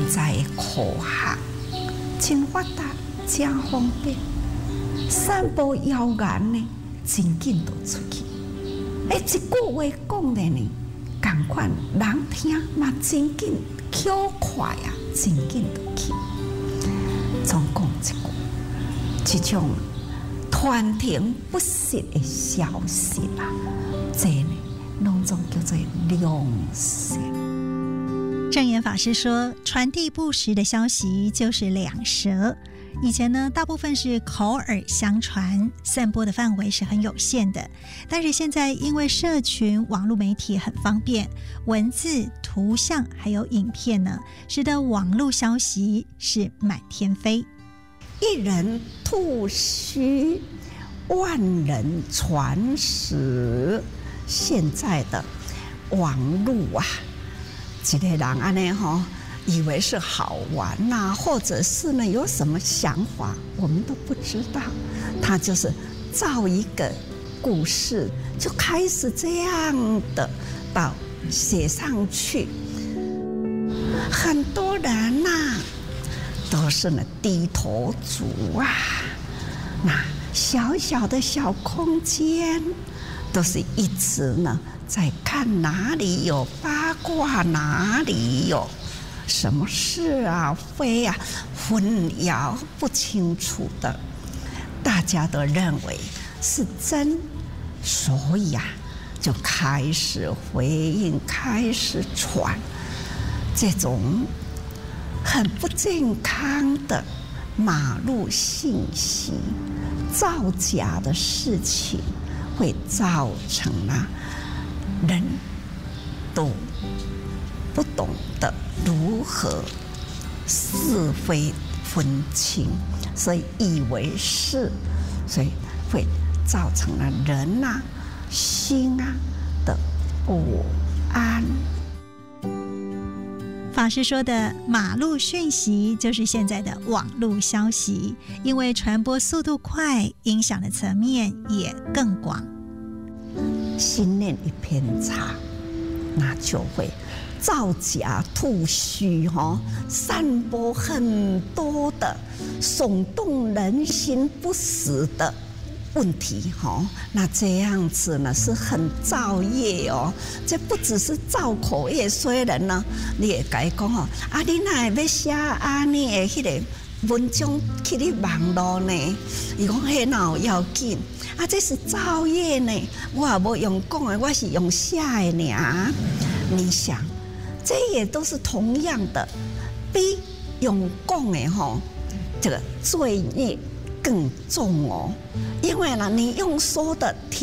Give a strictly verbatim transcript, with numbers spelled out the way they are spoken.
在的科学真发达，真方便，散播谣言呢，真紧就出去。哎，一句话讲的呢，同款人听嘛，真紧，巧快啊，真紧就去。总讲一句，这种传停不实的消息啦，这呢，拢总叫做良舌。 正言法师说，传递不实的消息就是两舌。以前呢，大部分是口耳相传，散播的范围是很有限的。但是现在因为社群网络媒体很方便，文字、图像还有影片呢，使得网络消息是满天飞。 一人吐虚，万人传实。现在的网络啊，这个人安尼吼，以为是好玩呐、啊，或者是呢有什么想法，我们都不知道。他就是造一个故事，就开始这样的把写上去。很多人呐、啊，都是呢低头族啊，那小小的小空间，都是一直呢在看哪里有八卦，哪里有什么是啊非啊，混淆不清楚的，大家都认为是真，所以啊就开始回应，开始传这种很不健康的马路信息，造假的事情，会造成啊人都不懂得如何是非分清，所以以为是，所以会造成了人啊心啊的不安。 法师说的马路讯息就是现在的网络消息，因为传播速度快，影响的层面也更广。 心念一偏差，那就会造假吐虚哈，散播很多的耸动人心不实的问题哈，那这样子呢是很造业哦。这不只是造口业，虽然呢你也该讲哦，啊你哪会要写安尼的迄个文章去你网络呢？伊讲迄哪有要紧？啊，这是造业呢，我也无用讲的，我是用写的尔。你想，这也都是同样的，比用讲的吼，这个罪孽更重哦。因为呢，你用说的。